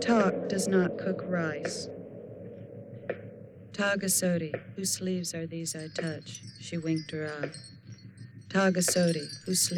Talk does not cook rice. Tagasodi, whose sleeves are these I touch? She winked her eye. Tagasodi, whose sleeves